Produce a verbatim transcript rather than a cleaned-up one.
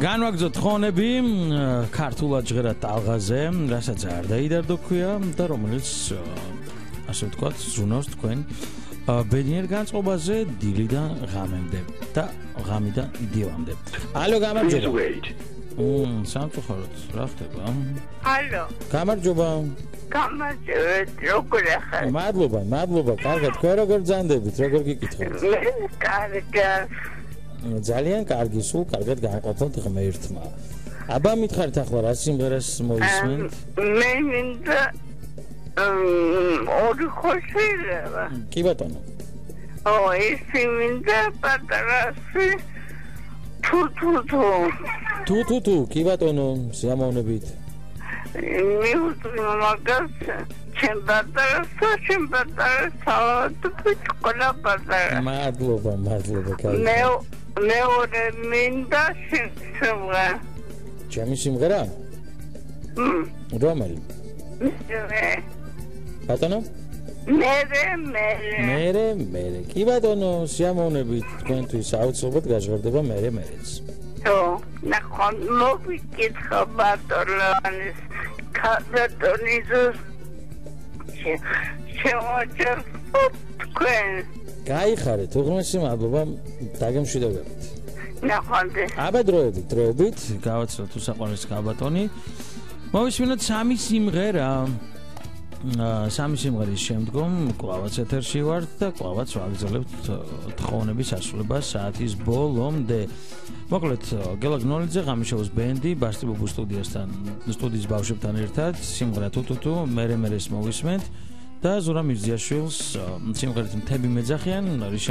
განვაგრძოთ ხონები ქართულად ჟღერად ტალღაზე, რასაც არ დაიდარდო ქვია და რომელიც ასე ვთქვათ, ზრუნავს თქვენ ბედნიერ განწყობაზე დილიდან ღამემდე და ღამიდან დივამდე. ალო, გამარჯობა. მმ, სამწუხაროდ, რა ხდება? ალო. გამარჯობა. გამარჯობა, როგორ ახალ? მადლობა, მადლობა, კარგად, თქვენ როგორ ბრძანდებით, როგორ გიკითხეთ? კარგად. ძალიან კარგი, სულ კარგად განყოფილთ ღმერთმა. აბა მითხარით ახლა რა სიმღერას მოვისმენთ? მე მინდა ორი ხოშილება. კი ბატონო. ო, ის მინდა პატარასი თუ თუ თუ. თუ თუ თუ, კი ბატონო, სიამოვნებით. მიუძღვი მაგას ჩემ პატარასა, ჩემ პატარასა, თუ ყველა პატარა. მადლობა, მადლობა, კარგი. მე მეორე მინდა სიმღერა. ჩემი სიმღერა? მმ. რომელი? მე ბატონო? მერე მერე. მერე მერე. კი ბატონო, სიამოვნებით, თქვენთვის აუცილებლად გაჟღერდება მერე მერეც. ო, ნახონ მოვიკითხა ბატონს, ბატონიზოს შემოჭერ თქვენ. გაიხარეთ, უღრმესი მადლობა, დაგემშვიდობებით. ნახონდე. აბა დროებით, დროებით, გავაცნოთ უსაყვარლეს გაბატონი. მოვისმინოთ სამი სიმღერა. სამი სიმღერის შემდგომ კლავაც ეთერში ვართ და კლავაც ვაგრძელებთ თხოვნების ასრულებას საათის ბოლომდე. მოკლედ, გელა გნოლიძე, ღამიშოვის ბენდი, ბასტი ბუბუ სტუდიასთან, სტუდიის ბავშვებთან ერთად სიმღერა თუ თუ თუ მერე მერეს მოვისმენთ და ზურა მირზიაშვილს სიმღერით მთები მეძახიან.